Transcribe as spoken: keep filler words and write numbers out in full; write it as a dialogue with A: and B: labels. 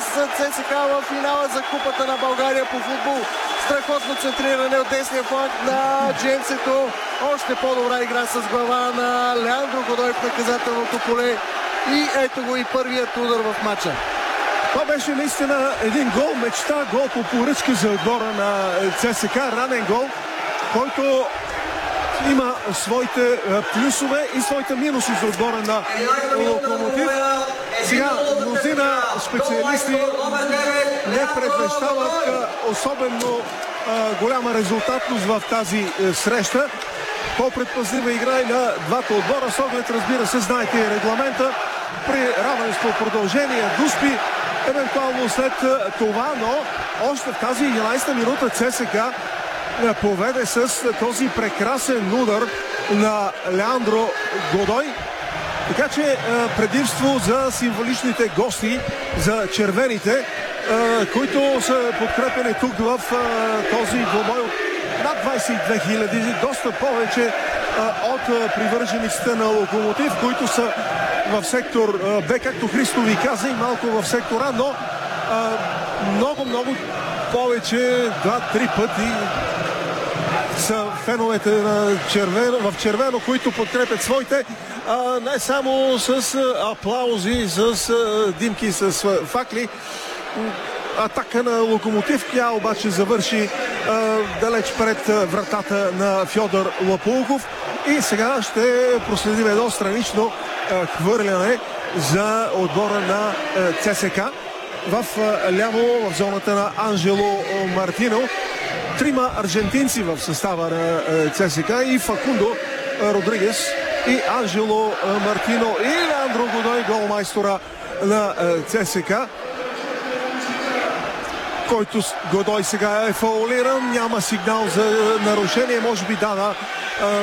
A: за ЦСКА в финала за Купата на България по футбол. Страхотно центриране от десния фланг на Джемсето. Още по-добра игра с глава на Леандро Годой в наказателното поле. И ето го и първият удар в матча.
B: Това беше наистина един гол мечта, гол по поръчка за отбора на ЦСКА, ранен гол, който има своите плюсове и своите минуси за отбора на Локомотив. Сега мнозина специалисти не предвещават особено голяма резултатност в тази среща. По-предпазлива игра и на двата отбора. С оглед, разбира се, знаете и регламента. При равенство продължение дуспи, евентуално след това, но още в тази единайсета минута ЦСКА поведе с този прекрасен удар на Леандро Годой. Така че предимство за символичните гости, за червените, които са подкрепени тук в този двубой от над двайсет и две хиляди, доста повече от привържениците на Локомотив, които са в сектор Б, както Христо ви каза, и малко в сектора, но много-много повече, два-три пъти са феновете на червено, в червено, които подкрепят своите, а, не само с аплаузи, с а, димки, с факли. Атака на Локомотив, тя обаче завърши а, далеч пред вратата на Фьодор Лопулков. И сега ще проследим едно странично а, хвърляне за отбора на а, ЦСКА. В а, ляво, в зоната на Анжело Мартино. Трима аржентинци в състава на ЦСКА и Факундо Родригес и Анжело Мартино и Леандро Годой, голмайстора на ЦСКА, който Годой сега е фаулиран. Няма сигнал за нарушение, може би дана